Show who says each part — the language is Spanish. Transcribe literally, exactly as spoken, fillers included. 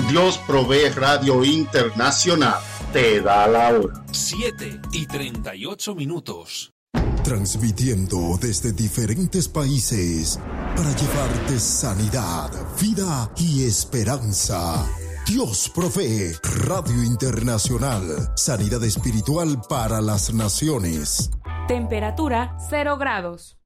Speaker 1: Dios Provee Radio Internacional te da la hora.
Speaker 2: siete y treinta y ocho minutos.
Speaker 3: Transmitiendo desde diferentes países para llevarte sanidad, vida y esperanza. Dios Provee Radio Internacional. Sanidad espiritual para las naciones.
Speaker 4: Temperatura cero grados.